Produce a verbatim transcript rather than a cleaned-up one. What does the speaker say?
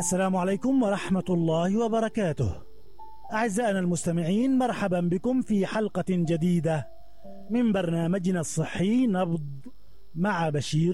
السلام عليكم ورحمة الله وبركاته. أعزائنا المستمعين، مرحبا بكم في حلقة جديدة من برنامجنا الصحي نبض مع بشير